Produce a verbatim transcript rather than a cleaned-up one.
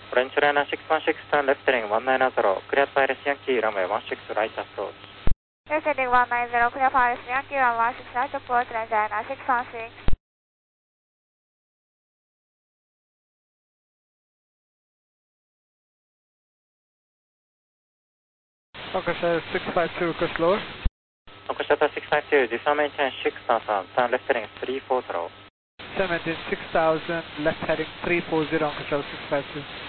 Orange Liner six one six, turn left heading one nine zero, clear Paris Yankee, runway one six right approach. Left heading one nine zero, clear Paris Yankee, runway one six right approach, Orange Liner six one six. Lancashire six five two, request lower. Lancashire six five two, descend maintain six thousand, turn left heading three four zero. Descend maintain six thousand, left heading three four zero, Lancashire six five two.